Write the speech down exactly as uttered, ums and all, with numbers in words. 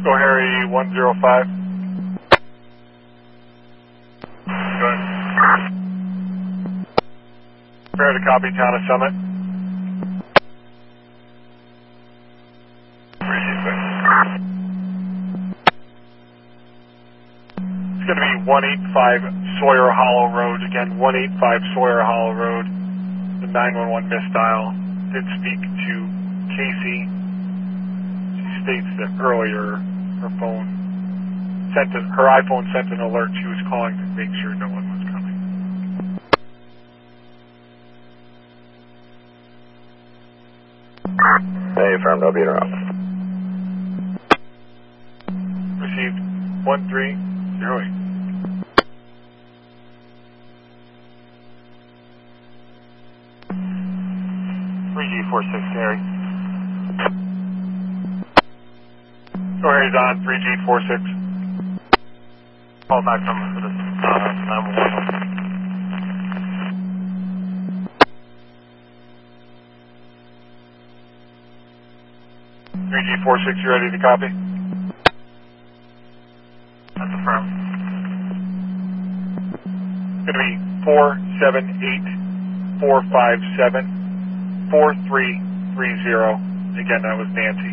Go Harry one zero five. Go ahead. Prepare to copy town of Summit. It's going to be one eighty-five Sawyer Hollow Road. Again, one eighty-five Sawyer Hollow Road. The nine one one missed dial. Did speak to Casey. She states that earlier her phone sent a, her iPhone sent an alert. She was calling to make sure no one was coming. Hey, affirmed. I'll be around. Received one three zero eight. three G four six, Harry. Go Harry's on, three G four six. Call back number for this, uh, nine one one. three G four six, you ready to copy? That's affirmed. It's going to be four seven eight four five seven four three three zero. Again, that was Nancy.